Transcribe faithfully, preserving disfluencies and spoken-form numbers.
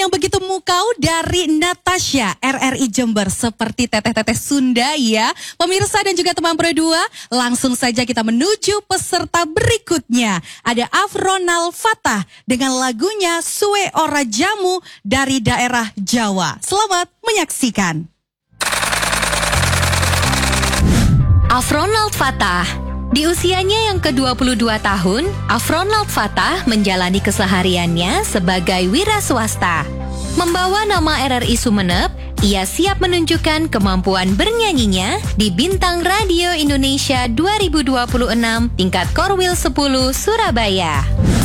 yang begitu mukau dari Natasha R R I Jember, seperti teteh-teteh Sunda ya. Pemirsa dan juga teman Pro dua, langsung saja kita menuju peserta berikutnya. Ada Afronal Fatah dengan lagunya Suwe Ora Jamu dari daerah Jawa. Selamat menyaksikan. Afronal Fatah. Di usianya yang ke dua puluh dua tahun, Afronal Fatah menjalani kesehariannya sebagai wira swasta. Membawa nama R R I Sumeneb, ia siap menunjukkan kemampuan bernyanyinya di Bintang Radio Indonesia dua ribu dua puluh enam tingkat Korwil sepuluh Surabaya.